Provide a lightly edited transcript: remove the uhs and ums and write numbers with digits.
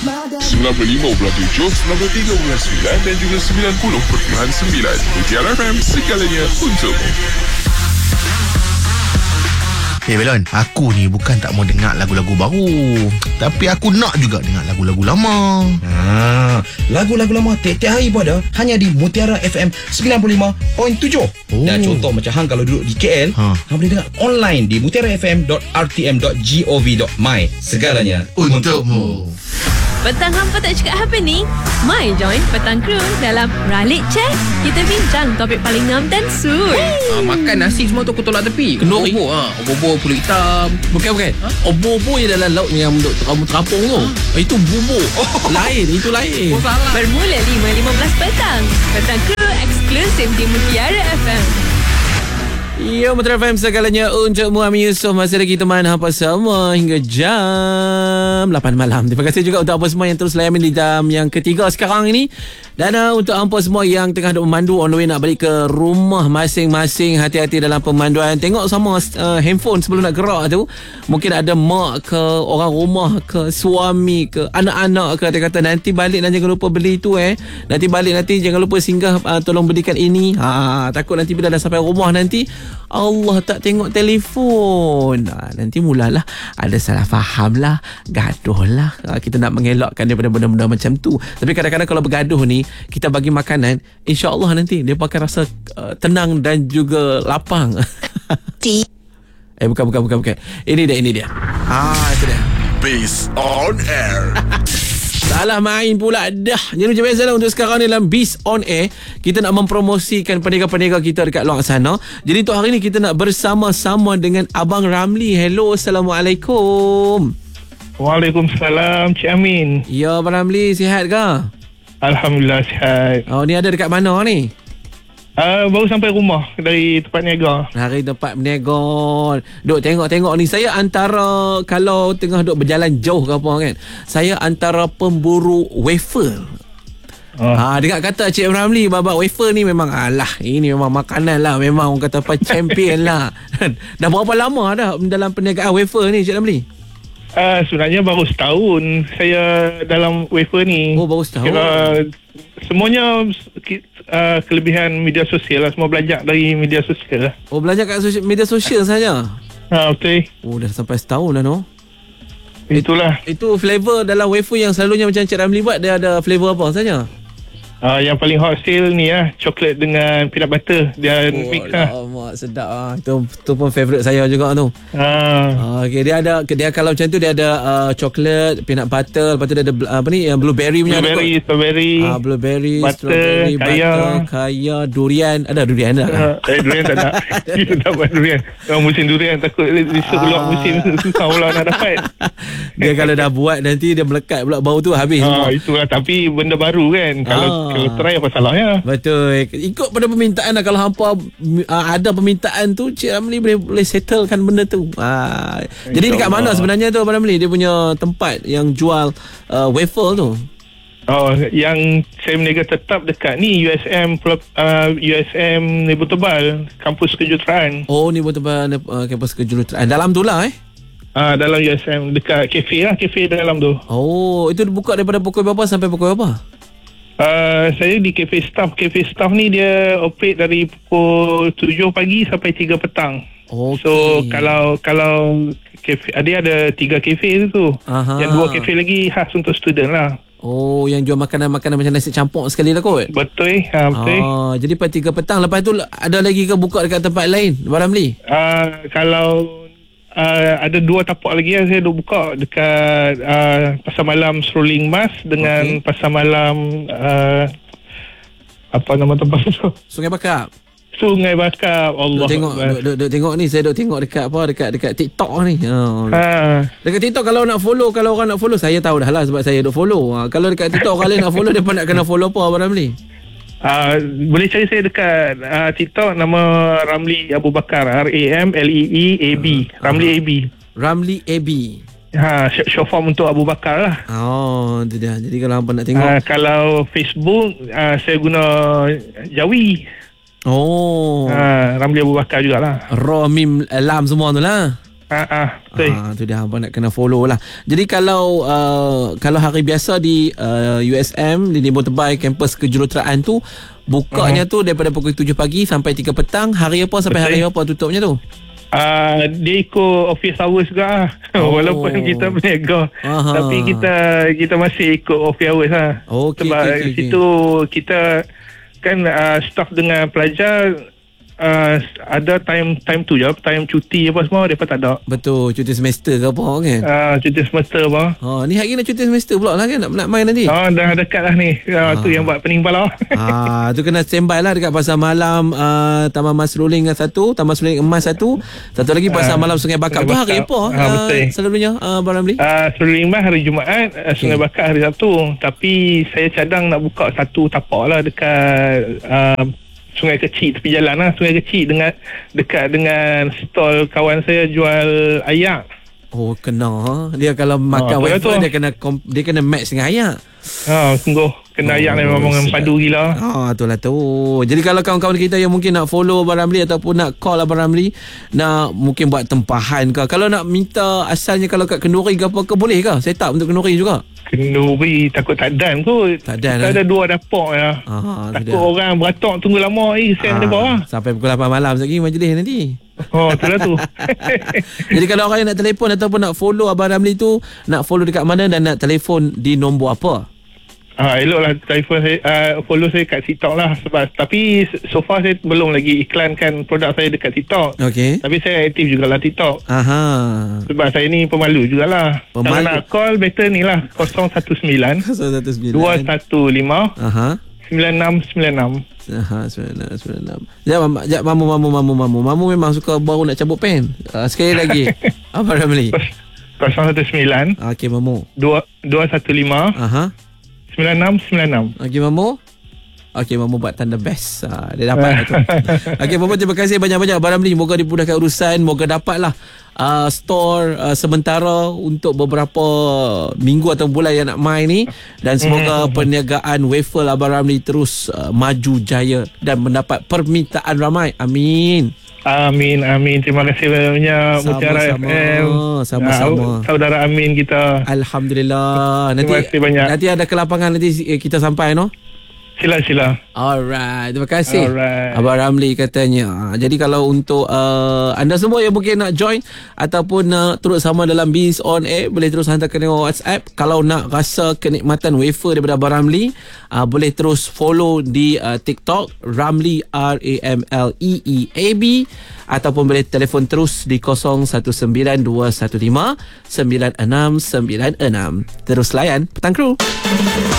95.7, 93.9 dan juga 90.9 Mutiara FM, segalanya untukmu. Belon, aku ni bukan tak mau dengar lagu-lagu baru, tapi aku nak juga dengar lagu-lagu lama. Lagu-lagu lama tiap-tiap hari pun ada, hanya di Mutiara FM 95.7. Dan contoh macam hang kalau duduk di KL, hang boleh dengar online di mutiarafm.rtm.gov.my. Segalanya untukmu. Petang hampa tak cakap apa ni? Mai join Petang Crew dalam Ralik Chat. Kita bincang topik paling ngam dan suit. Makan nasi semua tu aku tolak tepi. Kenduri. Obor-obor pulut hitam. Bukan. Obor-obor yang dalam laut yang untuk terapung tu. Itu bubur. Lain, itu lain. Bermula 5.15 petang. Petang Crew eksklusif di Mutiara FM. Ya, Mutiara FM segalanya untukmu. Amin Yusof masih lagi teman hampa semua hingga jam 8 malam. Terima kasih juga untuk hampa semua yang terus layan di jam yang ketiga sekarang ini. Dan untuk hampa semua yang tengah duk memandu on the way nak balik ke rumah masing-masing, hati-hati dalam pemanduan. Tengok sama handphone sebelum nak gerak tu. Mungkin ada mak ke, orang rumah ke, suami ke, anak-anak ke, dia kata nanti balik dan jangan lupa beli tu nanti balik nanti jangan lupa singgah, tolong belikan ini. Takut nanti bila dah sampai rumah nanti Allah tak tengok telefon. Nanti mulalah ada salah faham lah, gaduh lah. Kita nak mengelakkan daripada benda-benda macam tu. Tapi kadang-kadang kalau bergaduh ni, kita bagi makanan, insya-Allah nanti dia akan rasa tenang dan juga lapang. Bukan. Ini dia. Itu dia. Beast on Air. Salah main pula dah. Jadi macam biasa lah untuk sekarang ni dalam Beast on Air, kita nak mempromosikan peniaga-peniaga kita dekat luar sana. Jadi untuk hari ni kita nak bersama-sama dengan Abang Ramli. Hello, Assalamualaikum. Waalaikumsalam, Cik Amin. Ya, Abang Ramli, sihat ke? Alhamdulillah sihat. Oh, ni ada dekat mana ni? Baru sampai rumah dari tempat niaga. Hari tempat berniaga. Duk tengok-tengok ni. Saya antara, kalau tengah duk berjalan jauh ke apa kan, saya antara pemburu wafer. Dengar kata Cik Ramli babak wafer ni memang ini memang makanan lah. Memang orang kata apa, champion lah. Dah berapa lama dah dalam perniagaan wafer ni Cik Ramli? Sebenarnya baru setahun saya dalam wafer ni. Oh, baru setahun. Semuanya kelebihan media sosial lah. Semua belajar dari media sosial lah. Oh, belajar kat media sosial saja? Betul. Oh, dah sampai setahun dah no. Itulah. Itu flavor dalam wafer yang selalunya macam Cik Ramli buat, dia ada flavor apa saja? Yang paling hot sale ni coklat dengan peanut butter. Dia mix lah. Mak sedap Itu pun favourite saya juga tu. Okay, dia kalau macam tu dia ada coklat, peanut butter, lepas tu dia ada yang blueberry punya. Strawberry, blueberry, butter, kaya, durian. Ada durian tak? Durian tak ada. Kita tak buat durian. Musim durian takut besok keluar musim susah pula nak dapat. Dia kalau dah buat nanti dia melekat pula bau tu habis semua. Itulah, tapi benda baru kan. Kalau try apa salahnya. Betul. Ikut pada permintaan lah. Kalau hampa ada permintaan tu, Cik Ramli boleh settlekan benda tu. Jadi dekat mana sebenarnya tu Abang Ramli, dia punya tempat yang jual wafer tu? Yang saya berniaga tetap dekat ni USM Nebo Tebal, kampus kejuruteraan. Oh, Nebo Tebal, kampus kejuruteraan. Dalam tu lah dalam USM, dekat kafe dalam tu. Oh, itu buka daripada pukul berapa sampai pukul berapa? Saya di Cafe Staff. Cafe Staff ni dia operate dari pukul 7 pagi sampai 3 petang. Okay. So kalau cafe, dia ada 3 kafe tu. Yang 2 kafe lagi khas untuk student lah. Oh, yang jual makanan-makanan macam nasi campur sekali lah kot. Betul. Jadi pada 3 petang. Lepas tu ada lagi ke buka dekat tempat lain, Abang Ramli? Kalau ada 2 tapak lagi yang saya duk buka dekat pasar malam Strolling Mas dengan pasar malam apa nama tempat tu? Sungai Bakap. Allah. Tengok ni, saya duk tengok dekat TikTok ni. Dekat TikTok kalau orang nak follow, saya tahu dah lah sebab saya duk follow. Kalau dekat TikTok orang lain nak follow, dia pun nak kena follow apa Abang Ramli? Boleh cari saya dekat TikTok, nama Ramli Abu Bakar, RAMLEEAB, Ramli AB. Ramli AB. Short form untuk Abu Bakar lah. Oh, itu dia. Jadi kalau hampa nak tengok, kalau Facebook saya guna Jawi. Oh. Ramli Abu Bakar jugalah. Ra, mim, lam semua tu lah. Betul. Tu dia abang nak kena follow lah. Jadi kalau hari biasa di USM di Nimbun Tebal kampus kejuruteraan tu bukanya tu daripada pukul 7 pagi sampai 3 petang. Hari apa sampai hari apa tutupnya tu? Dia ikut office hours juga. Walaupun kita berniaga, tapi kita masih ikut office hours lah. Sebab situ kita kan staff dengan pelajar ada time tu je, time cuti apa semua mereka tak ada. Betul, cuti semester ke apa kan? Cuti semester apa. Ni hari nak cuti semester pula lah kan, nak main nanti. Dah dekat lah ni. Tu yang buat pening kepala. Tu kena standby lah dekat pasar malam Taman Mas Rolling satu, Taman Suling Emas satu lagi pasar malam Sungai Bakap. Tu hari apa? Selalunya Abang Ramli? Suling Emas hari Jumaat, Sungai Bakap hari Sabtu. Tapi saya cadang nak buka satu tapak lah dekat Sungai Kecil, tepi jalan lah. Sungai Kecil dekat dengan stall kawan saya jual ayak. Kena. Dia kalau makan wafer dia kena match dengan ayak. Sungguh kena ayak memang padu gila. Itulah tu. Jadi kalau kawan-kawan kita yang mungkin nak follow Abang Ramli ataupun nak call Abang Ramli, nak mungkin buat tempahan ke, kalau nak minta asalnya kalau kat kenduri ke apa ke, boleh ke set up untuk kenduri juga? Kenduri takut tak dan kot. Tak dan. Kita ada 2 dapur ya. Takut orang beratok tunggu lama sen dia bawa. Sampai pukul 8 malam lagi majlis nanti. Itulah tu. Jadi kalau orang yang nak telefon ataupun nak follow Abang Ramli tu, nak follow dekat mana dan nak telefon di nombor apa? Eloklah telefon saya, follow saya kat TikTok lah. Tapi so far saya belum lagi iklankan produk saya dekat TikTok. Tapi saya aktif jugalah TikTok. Sebab saya ni pemalu jugalah. Kalau nak call better ni lah 019 215 9696. 9696. Mamu memang suka baru nak cabut pen. Sekali lagi. Abang Ramli. 019. Okey Mamu. 215 9696. Okey Mamu. Okey Mamu buat tanda best. Dia dapat tu. Okey Mamu, terima kasih banyak-banyak Abang Ramli. Moga dimudahkan urusan, moga dapatlah store sementara untuk beberapa minggu atau bulan yang nak main ni, dan semoga perniagaan wafer Abang Ramli terus maju jaya dan mendapat permintaan ramai. Amin. Terima kasih banyak Mutiara FM. Sama-sama. Saudara Amin kita. Alhamdulillah. Terima kasih banyak. Nanti ada kelapangan nanti kita sampai Sila. Alright, terima kasih. Abang Ramli katanya. Jadi kalau untuk anda semua yang mungkin nak join ataupun nak turut sama dalam Biz On Air, boleh terus hantar ke WhatsApp. Kalau nak rasa kenikmatan wafer daripada Abang Ramli, boleh terus follow di TikTok Ramli RAMLEEAB, ataupun boleh telefon terus di 019215 9696. Terus layan Petang Kru.